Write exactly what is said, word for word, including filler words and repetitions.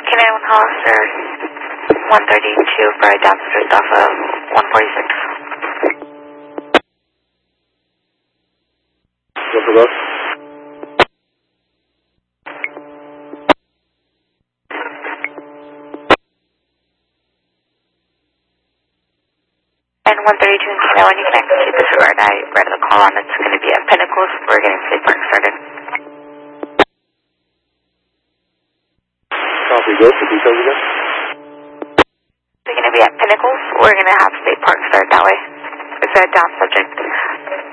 K nine one Hollister, one thirty-two for a downstairs off of one forty-six. Go for both. And one thirty-two and K nine one, you can actually disregard. I read the call on it's going to be at Pinnacles. We're getting State Park started. Copy, go for details again. They're going to be at Pinnacles. We're going to have State Park start that way. It's a down subject.